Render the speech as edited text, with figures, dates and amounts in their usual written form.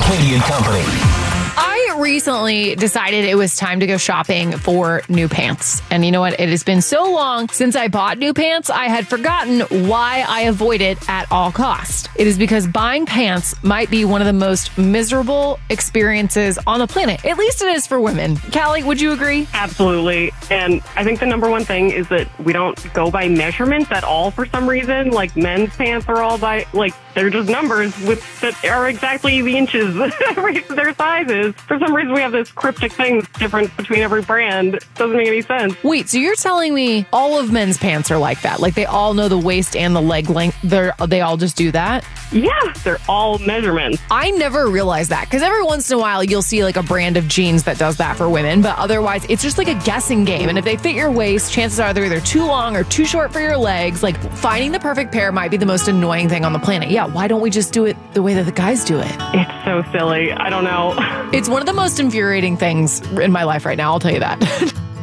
Katie and Company. I recently decided it was time to go shopping for new pants. And you know what? It has been so long since I bought new pants, I had forgotten why I avoid it at all costs. It is because buying pants might be one of the most miserable experiences on the planet. At least it is for women. Callie, would you agree? Absolutely. And I think the number one thing is that we don't go by measurements at all for some reason. Like men's pants are all by, they're just numbers that are exactly the inches their sizes. For some reason, we have this cryptic thing that's different between every brand. Doesn't make any sense. Wait, so you're telling me all of men's pants are like that? Like they all know the waist and the leg length? They all just do that? Yeah, they're all measurements. I never realized that because every once in a while you'll see like a brand of jeans that does that for women, but otherwise it's just like a guessing game. And if they fit your waist, chances are they're either too long or too short for your legs. Like finding the perfect pair might be the most annoying thing on the planet. Yeah, why don't we just do it the way that the guys do it? It's so silly. I don't know. It's one of the most infuriating things in my life right now, I'll tell you that.